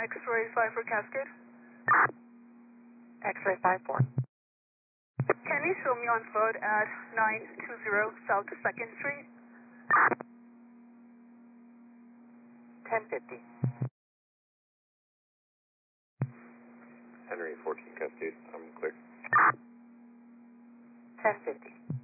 X-ray 5 for Cascade. X-ray 5-4. Can you show me on foot at 920 South 2nd Street? 1050. Henry 14 Cascade, I'm clear. 1050.